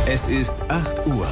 Es ist 8 Uhr.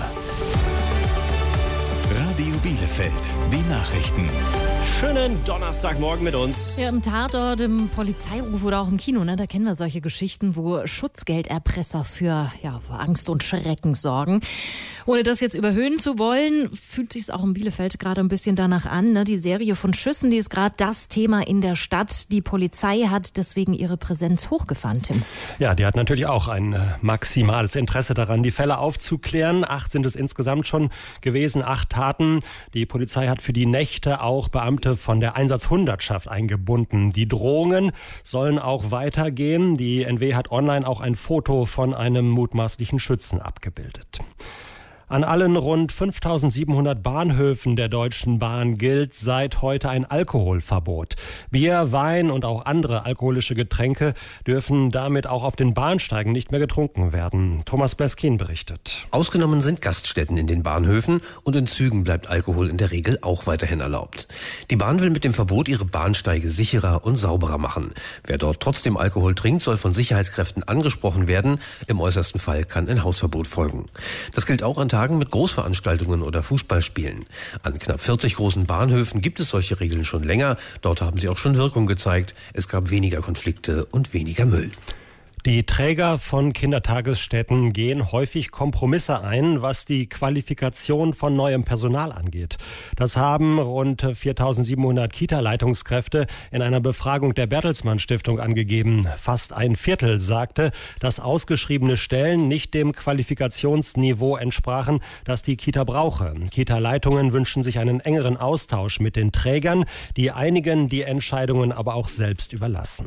Radio Bielefeld, die Nachrichten. Schönen Donnerstagmorgen mit uns. Ja, im Tatort, im Polizeiruf oder auch im Kino, da kennen wir solche Geschichten, wo Schutzgelderpresser für Angst und Schrecken sorgen. Ohne das jetzt überhöhen zu wollen, fühlt sich es auch in Bielefeld gerade ein bisschen danach an. Ne? Die Serie von Schüssen, die ist gerade das Thema in der Stadt. Die Polizei hat deswegen ihre Präsenz hochgefahren, Tim. Ja, die hat natürlich auch ein maximales Interesse daran, die Fälle aufzuklären. 8 sind es insgesamt schon gewesen, 8 Taten. Die Polizei hat für die Nächte auch Beamte von der Einsatzhundertschaft eingebunden. Die Drohungen sollen auch weitergehen. Die NW hat online auch ein Foto von einem mutmaßlichen Schützen abgebildet. An allen rund 5.700 Bahnhöfen der Deutschen Bahn gilt seit heute ein Alkoholverbot. Bier, Wein und auch andere alkoholische Getränke dürfen damit auch auf den Bahnsteigen nicht mehr getrunken werden. Thomas Bleskin berichtet. Ausgenommen sind Gaststätten in den Bahnhöfen und in Zügen bleibt Alkohol in der Regel auch weiterhin erlaubt. Die Bahn will mit dem Verbot ihre Bahnsteige sicherer und sauberer machen. Wer dort trotzdem Alkohol trinkt, soll von Sicherheitskräften angesprochen werden. Im äußersten Fall kann ein Hausverbot folgen. Das gilt auch an Tagen mit Großveranstaltungen oder Fußballspielen. An knapp 40 großen Bahnhöfen gibt es solche Regeln schon länger. Dort haben sie auch schon Wirkung gezeigt. Es gab weniger Konflikte und weniger Müll. Die Träger von Kindertagesstätten gehen häufig Kompromisse ein, was die Qualifikation von neuem Personal angeht. Das haben rund 4.700 Kita-Leitungskräfte in einer Befragung der Bertelsmann Stiftung angegeben. Fast ein Viertel sagte, dass ausgeschriebene Stellen nicht dem Qualifikationsniveau entsprachen, das die Kita brauche. Kita-Leitungen wünschen sich einen engeren Austausch mit den Trägern, die einigen die Entscheidungen aber auch selbst überlassen.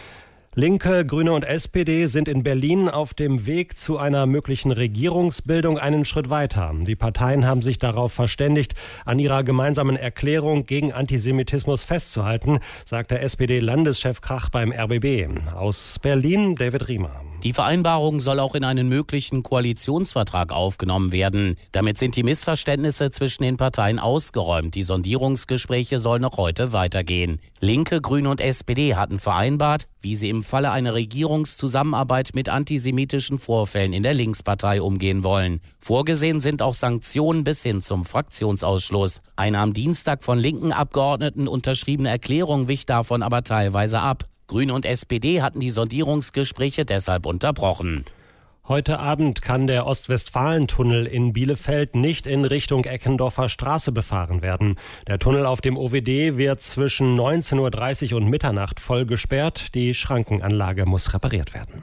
Linke, Grüne und SPD sind in Berlin auf dem Weg zu einer möglichen Regierungsbildung einen Schritt weiter. Die Parteien haben sich darauf verständigt, an ihrer gemeinsamen Erklärung gegen Antisemitismus festzuhalten, sagt der SPD-Landeschef Krach beim RBB. Aus Berlin, David Riemer. Die Vereinbarung soll auch in einen möglichen Koalitionsvertrag aufgenommen werden. Damit sind die Missverständnisse zwischen den Parteien ausgeräumt. Die Sondierungsgespräche sollen noch heute weitergehen. Linke, Grüne und SPD hatten vereinbart, wie sie im Falle einer Regierungszusammenarbeit mit antisemitischen Vorfällen in der Linkspartei umgehen wollen. Vorgesehen sind auch Sanktionen bis hin zum Fraktionsausschluss. Eine am Dienstag von linken Abgeordneten unterschriebene Erklärung wich davon aber teilweise ab. Grüne und SPD hatten die Sondierungsgespräche deshalb unterbrochen. Heute Abend kann der Ostwestfalentunnel in Bielefeld nicht in Richtung Eckendorfer Straße befahren werden. Der Tunnel auf dem OWD wird zwischen 19.30 Uhr und Mitternacht voll gesperrt. Die Schrankenanlage muss repariert werden.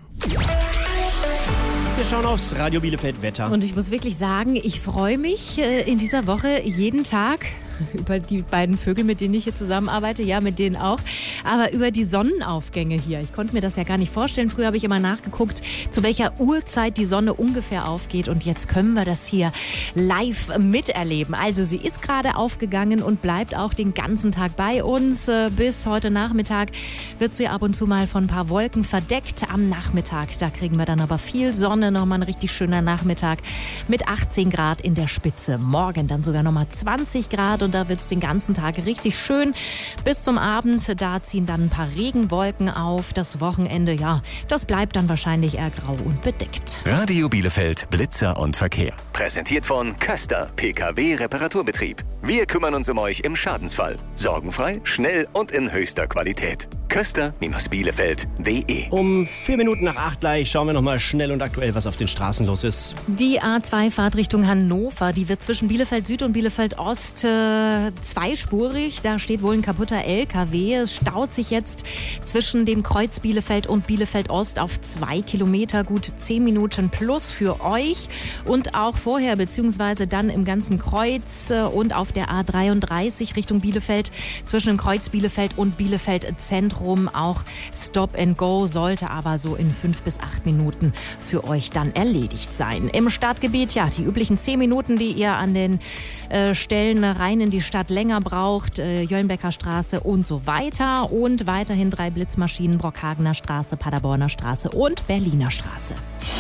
Wir schauen aufs Radio Bielefeld Wetter. Und ich muss wirklich sagen, ich freue mich in dieser Woche jeden Tag über die beiden Vögel, mit denen ich hier zusammenarbeite, ja, mit denen auch, aber über die Sonnenaufgänge hier. Ich konnte mir das ja gar nicht vorstellen. Früher habe ich immer nachgeguckt, zu welcher Uhrzeit die Sonne ungefähr aufgeht und jetzt können wir das hier live miterleben. Also sie ist gerade aufgegangen und bleibt auch den ganzen Tag bei uns. Bis heute Nachmittag wird sie ab und zu mal von ein paar Wolken verdeckt. Am Nachmittag, da kriegen wir dann aber viel Sonne, nochmal ein richtig schöner Nachmittag mit 18 Grad in der Spitze. Morgen dann sogar nochmal 20 Grad und da wird es den ganzen Tag richtig schön. Bis zum Abend, da ziehen dann ein paar Regenwolken auf. Das Wochenende, ja, das bleibt dann wahrscheinlich eher grau und bedeckt. Radio Bielefeld, Blitzer und Verkehr. Präsentiert von Köster, PKW-Reparaturbetrieb. Wir kümmern uns um euch im Schadensfall. Sorgenfrei, schnell und in höchster Qualität. Köster-Bielefeld.de. Um 4 Minuten nach 8 gleich schauen wir nochmal schnell und aktuell, was auf den Straßen los ist. Die A2-Fahrt Richtung Hannover, die wird zwischen Bielefeld Süd und Bielefeld Ost zweispurig. Da steht wohl ein kaputter LKW. Es staut sich jetzt zwischen dem Kreuz Bielefeld und Bielefeld Ost auf 2 Kilometer. Gut 10 Minuten plus für euch. Und auch vorher, beziehungsweise dann im ganzen Kreuz und auf der A33 Richtung Bielefeld, zwischen dem Kreuz Bielefeld und Bielefeld Zentrum auch Stop and Go, sollte aber so in 5 bis 8 Minuten für euch dann erledigt sein. Im Stadtgebiet, ja, die üblichen 10 Minuten, die ihr an den Stellen rein in die Stadt länger braucht, Jöllenbecker Straße und so weiter. Und weiterhin 3 Blitzmaschinen, Brockhagener Straße, Paderborner Straße und Berliner Straße.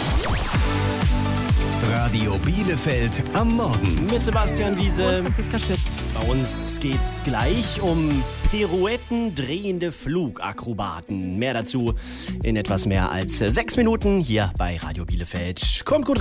Radio Bielefeld am Morgen. Mit Sebastian Wiese und Franziska Schütz. Bei uns geht's gleich um Pirouetten drehende Flugakrobaten. Mehr dazu in etwas mehr als 6 Minuten hier bei Radio Bielefeld. Kommt gut rein.